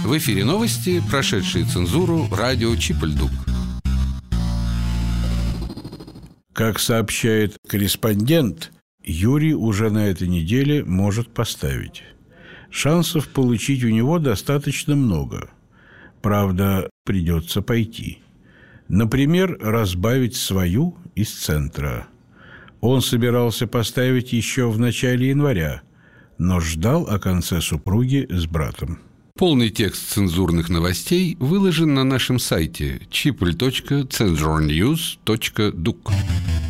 В эфире новости, прошедшие цензуру, радио Чип-Ль-Дук. Как сообщает корреспондент, Юрий уже на этой неделе может поставить. Шансов получить у него достаточно много. Правда, придется пойти. Например, разбавить свою из центра. Он собирался поставить еще в начале января, но ждал о конце супруги с братом. Полный текст цензурных новостей выложен на нашем сайте chipl.censurnews.duk.